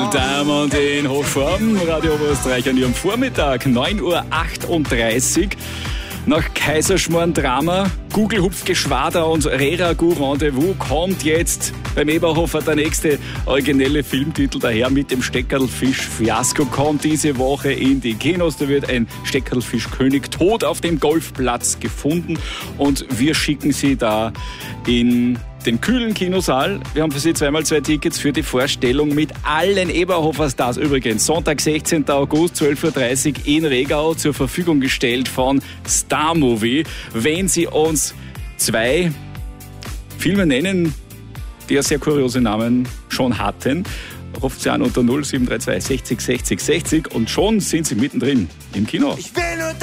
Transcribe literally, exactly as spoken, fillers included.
Diamond in Hochform, Radio Oberösterreich an ihrem Vormittag, neun Uhr achtunddreißig. Nach Kaiserschmarrn-Drama, Gugelhupf-Geschwader und Reragu-Rendezvous kommt jetzt beim Eberhofer der nächste originelle Filmtitel daher mit dem Steckerlfisch-Fiasko. Kommt diese Woche in die Kinos. Da wird ein Steckerlfischkönig tot auf dem Golfplatz gefunden und wir schicken sie da in den kühlen Kinosaal. Wir haben für Sie zweimal zwei Tickets für die Vorstellung mit allen Eberhofer-Stars. Übrigens, Sonntag, sechzehnten August, zwölf Uhr dreißig in Regau zur Verfügung gestellt von Star Movie. Wenn Sie uns zwei Filme nennen, die ja sehr kuriose Namen schon hatten, ruft Sie an unter null sieben drei zwei sechzig sechzig sechzig und schon sind Sie mittendrin im Kino. Ich will